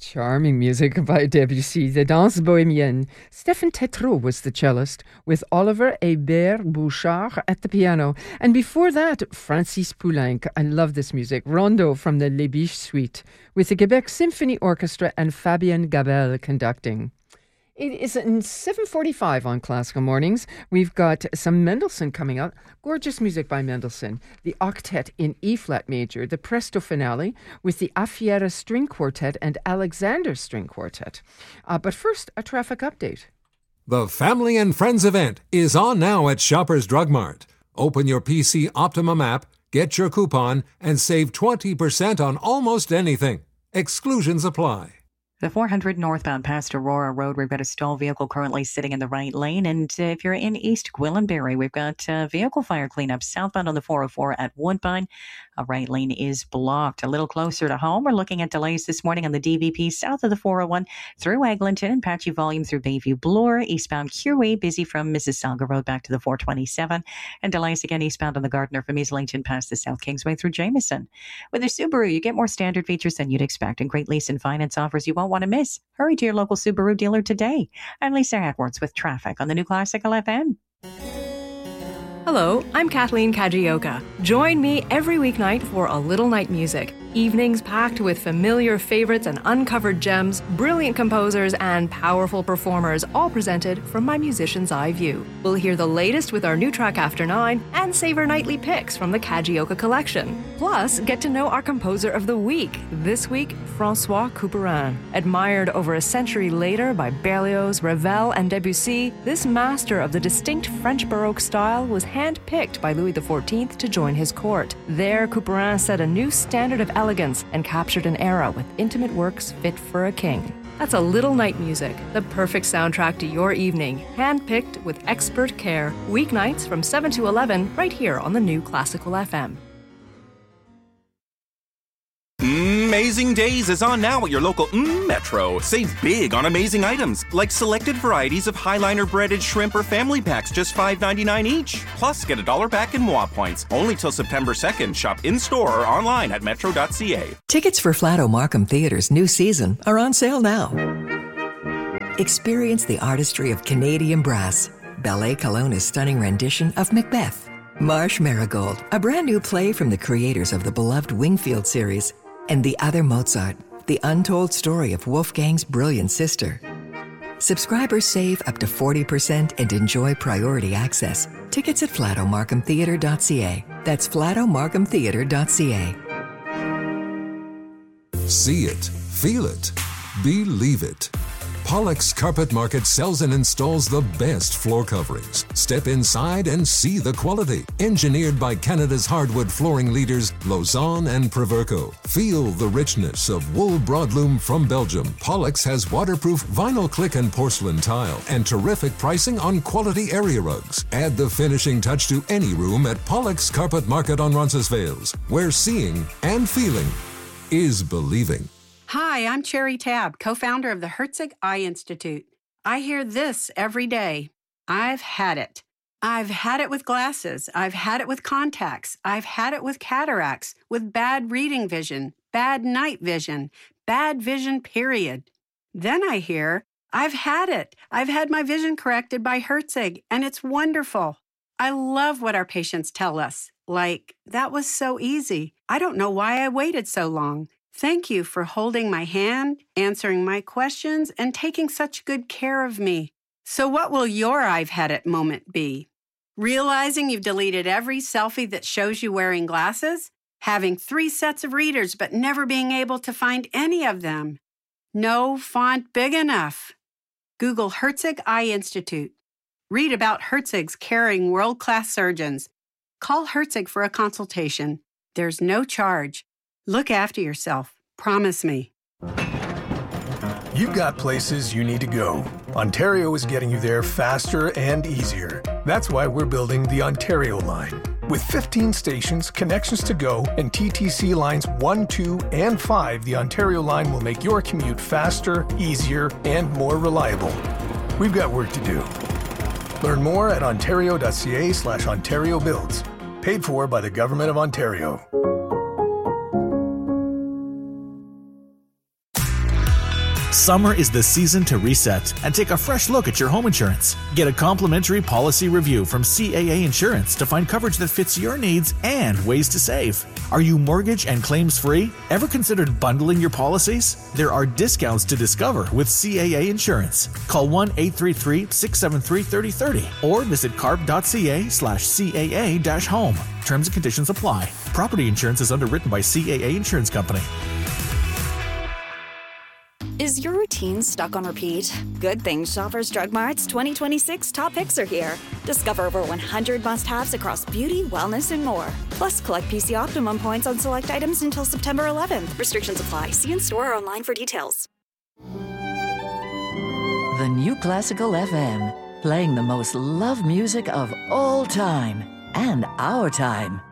Charming music by Debussy, the Danse Bohemienne. Stéphane Tétrault was the cellist, with Oliver Hébert Bouchard at the piano. And before that, Francis Poulenc. I love this music. Rondo from the Les Biches Suite, with the Quebec Symphony Orchestra and Fabien Gabel conducting. It is in 7:45 on Classical Mornings. We've got some Mendelssohn coming up. Gorgeous music by Mendelssohn. The Octet in E-flat major, the Presto Finale with the Affiera String Quartet and Alexander String Quartet. But first, a traffic update. The Family and Friends event is on now at Shoppers Drug Mart. Open your PC Optimum app, get your coupon, and save 20% on almost anything. Exclusions apply. The 400 northbound past Aurora Road, we've got a stalled vehicle currently sitting in the right lane. And if you're in East Gwillimbury, we've got vehicle fire cleanup southbound on the 404 at Woodbine. A right lane is blocked. A little closer to home, we're looking at delays this morning on the DVP south of the 401 through Eglinton and patchy volume through Bayview Bloor. Eastbound QE, busy from Mississauga Road back to the 427. And delays again eastbound on the Gardiner from Islington past the South Kingsway through Jameson. With the Subaru, you get more standard features than you'd expect and great lease and finance offers you won't want to miss. Hurry to your local Subaru dealer today. I'm Lisa Edwards with traffic on the new Classical FM. Hello, I'm Kathleen Kajioka. Join me every weeknight for A Little Night Music. Evenings packed with familiar favorites and uncovered gems, brilliant composers, and powerful performers, all presented from my musician's eye view. We'll hear the latest with our new track After 9 and savor nightly picks from the Kajioka collection. Plus, get to know our composer of the week. This week, Francois Couperin. Admired over a century later by Berlioz, Ravel, and Debussy, this master of the distinct French Baroque style was hand-picked by Louis XIV to join his court. There, Couperin set a new standard of elegance and captured an era with intimate works fit for a king. That's A Little Night Music, the perfect soundtrack to your evening, hand-picked with expert care. Weeknights from 7 to 11, right here on the new Classical FM. Amazing Days is on now at your local Metro. Save big on amazing items, like selected varieties of Highliner breaded shrimp or family packs, just $5.99 each. Plus, get $1 back in MOA points. Only till September 2nd. Shop in-store or online at metro.ca. Tickets for Flato Markham Theatre's new season are on sale now. Experience the artistry of Canadian brass. Ballet Kelowna's stunning rendition of Macbeth. Marsh Marigold, a brand new play from the creators of the beloved Wingfield series. And The Other Mozart, the untold story of Wolfgang's brilliant sister. Subscribers save up to 40% and enjoy priority access. Tickets at flatomarkhamtheatre.ca. That's flatomarkhamtheatre.ca. See it, feel it, believe it. Pollux Carpet Market sells and installs the best floor coverings. Step inside and see the quality. Engineered by Canada's hardwood flooring leaders, Lausanne and Proverco. Feel the richness of wool broadloom from Belgium. Pollux has waterproof vinyl click and porcelain tile and terrific pricing on quality area rugs. Add the finishing touch to any room at Pollux Carpet Market on Roncesvalles, where seeing and feeling is believing. Hi, I'm Cherry Tabb, co-founder of the Herzig Eye Institute. I hear this every day. I've had it. I've had it with glasses. I've had it with contacts. I've had it with cataracts, with bad reading vision, bad night vision, bad vision, period. Then I hear, I've had it. I've had my vision corrected by Herzig, and it's wonderful. I love what our patients tell us. Like, that was so easy. I don't know why I waited so long. Thank you for holding my hand, answering my questions, and taking such good care of me. So what will your I've had it moment be? Realizing you've deleted every selfie that shows you wearing glasses? Having 3 sets of readers but never being able to find any of them? No font big enough? Google Herzig Eye Institute. Read about Herzig's caring world-class surgeons. Call Herzig for a consultation. There's no charge. Look after yourself. Promise me. You've got places you need to go. Ontario is getting you there faster and easier. That's why we're building the Ontario Line. With 15 stations, connections to go, and TTC lines 1, 2, and 5, the Ontario Line will make your commute faster, easier, and more reliable. We've got work to do. Learn more at ontario.ca/Ontario Builds. Paid for by the Government of Ontario. Summer is the season to reset and take a fresh look at your home insurance. Get a complimentary policy review from CAA Insurance to find coverage that fits your needs and ways to save. Are you mortgage and claims free? Ever considered bundling your policies? There are discounts to discover with CAA Insurance. Call 1-833-673-3030 or visit carp.ca/CAA-home. Terms and conditions apply. Property insurance is underwritten by CAA Insurance Company. Is your routine stuck on repeat? Good thing Shoppers Drug Mart's 2026 top picks are here. Discover over 100 must-haves across beauty, wellness, and more. Plus, collect PC Optimum points on select items until September 11th. Restrictions apply. See in-store or online for details. The New Classical FM, playing the most loved music of all time and our time.